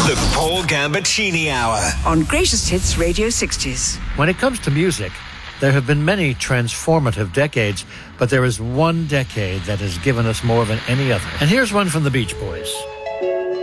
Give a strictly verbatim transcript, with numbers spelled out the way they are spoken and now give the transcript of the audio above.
The Paul Gambaccini Hour. On Greatest Hits Radio sixties. When it comes to music, there have been many transformative decades, but there is one decade that has given us more than any other. And here's one from the Beach Boys.